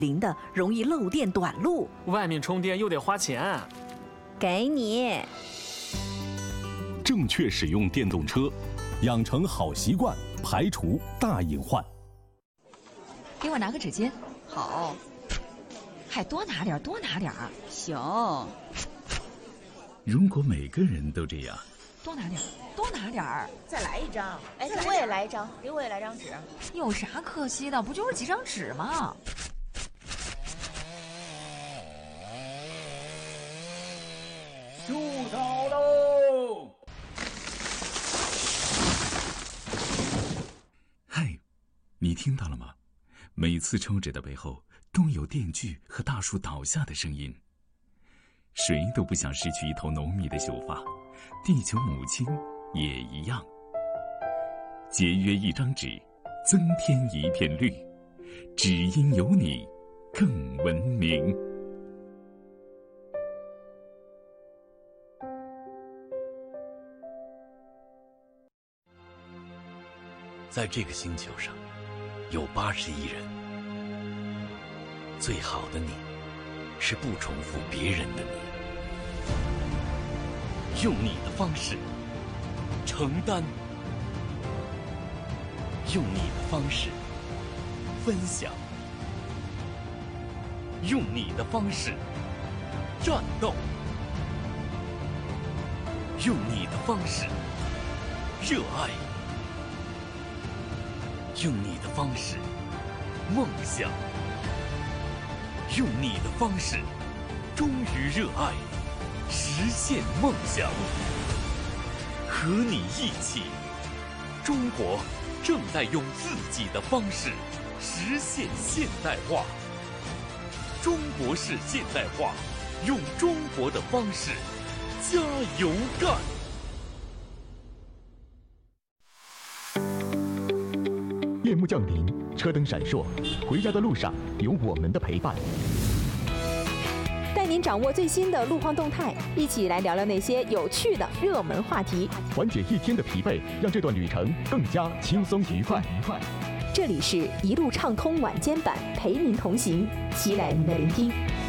零的容易漏电短路， 外面充电又得花钱。 给你。 正确使用电动车，养成好习惯，排除大隐患。 给我拿个纸巾。 好。 还多拿点，多拿点。 行。 如果每个人都这样， 多拿点，多拿点。 再来一张。哎，给我也来一张，给我也来张纸。 有啥可惜的？不就是几张纸吗？ 树倒喽！嗨，你听到了吗？每次抽纸的背后都有电锯和大树倒下的声音。谁都不想失去一头浓密的秀发，地球母亲也一样。节约一张纸，增添一片绿，只因有你更文明。 在这个星球上，有80亿人。最好的你，是不重复别人的你。用你的方式承担，用你的方式分享，用你的方式战斗，用你的方式热爱。用你的方式梦想，用你的方式忠于热爱，实现梦想。和你一起，中国正在用自己的方式实现现代化。中国式现代化，用中国的方式加油干！ 夜幕降临，车灯闪烁，回家的路上有我们的陪伴。 带您掌握最新的路况动态，一起来聊聊那些有趣的热门话题， 缓解一天的疲惫，让这段旅程更加轻松愉快。 这里是一路畅通晚间版，陪您同行，期待您的聆听。